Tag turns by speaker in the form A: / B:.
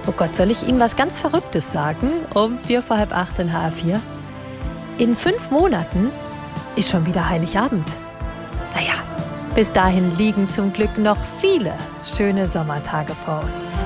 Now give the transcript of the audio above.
A: Oh Gott, soll ich Ihnen was ganz Verrücktes sagen? Um 7:45 in HR4. In 5 Monaten ist schon wieder Heiligabend. Naja, bis dahin liegen zum Glück noch viele schöne Sommertage vor uns.